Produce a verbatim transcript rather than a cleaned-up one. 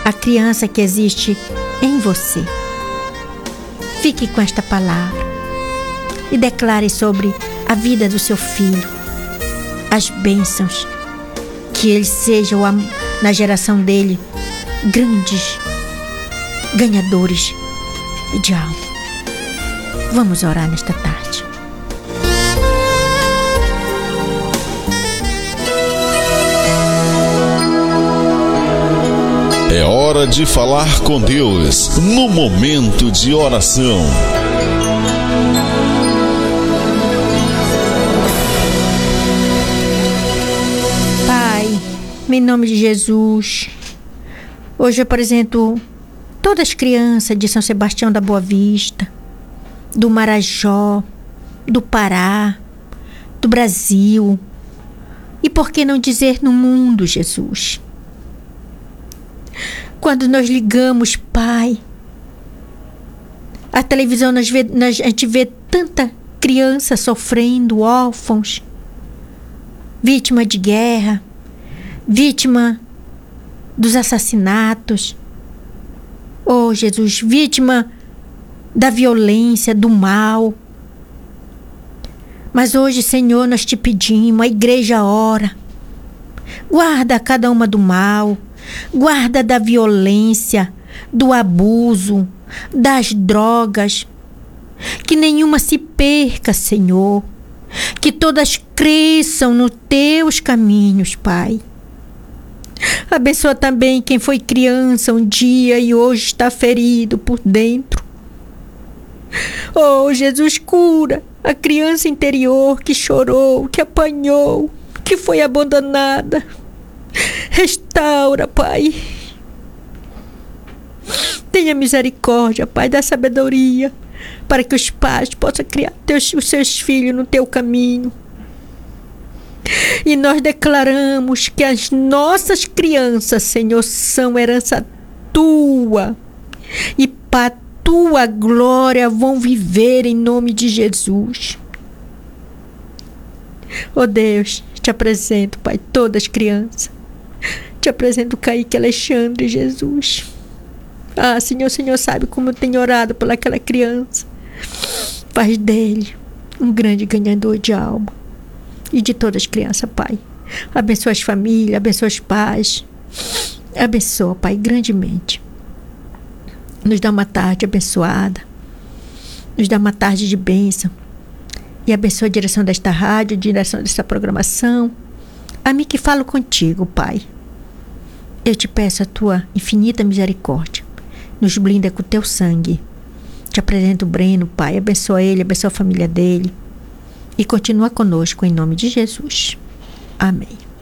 a criança que existe em você. Fique com esta palavra e declare sobre a vida do seu filho as bênçãos, que ele seja, na geração dele, grandes ganhadores de alma. Vamos orar nesta tarde. É hora de falar com Deus no momento de oração. Pai, em nome de Jesus, hoje eu apresento todas as crianças de São Sebastião da Boa Vista, do Marajó, do Pará, do Brasil e por que não dizer no mundo, Jesus. Quando nós ligamos, Pai, a televisão, nós vê, nós, a gente vê tanta criança sofrendo, órfãos, vítima de guerra, vítima dos assassinatos. Oh, Jesus, vítima da violência, do mal. Mas hoje, Senhor, nós te pedimos, a igreja ora. Guarda cada uma do mal. Guarda da violência, do abuso, das drogas. Que nenhuma se perca, Senhor. Que todas cresçam nos teus caminhos, Pai. Abençoa também quem foi criança um dia e hoje está ferido por dentro. Oh, Jesus, cura a criança interior que chorou, que apanhou, que foi abandonada. Restaura, Pai. Tenha misericórdia, Pai, da sabedoria, para que os pais possam criar teus, os seus filhos no teu caminho. E nós declaramos que as nossas crianças, Senhor, são herança tua. E para tua glória vão viver em nome de Jesus. Oh Deus, te apresento, Pai, todas as crianças. Te apresento o Kaique Alexandre, Jesus. Ah, Senhor, o Senhor sabe como eu tenho orado por aquela criança. Faz dele um grande ganhador de alma. E de todas as crianças, Pai. Abençoa as famílias, abençoa os pais. Abençoa, Pai, grandemente. Nos dá uma tarde abençoada. Nos dá uma tarde de bênção. E abençoa a direção desta rádio, a direção desta programação. A mim que falo contigo, Pai. Eu te peço a tua infinita misericórdia. Nos blinda com o teu sangue. Te apresento o Breno, Pai. Abençoa ele, abençoa a família dele. E continua conosco em nome de Jesus. Amém.